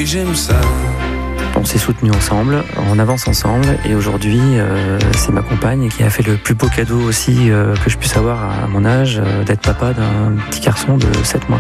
et j'aime ça. On s'est soutenus ensemble, on avance ensemble et aujourd'hui c'est ma compagne qui a fait le plus beau cadeau aussi que je puisse avoir à mon âge, d'être papa d'un petit garçon de 7 mois.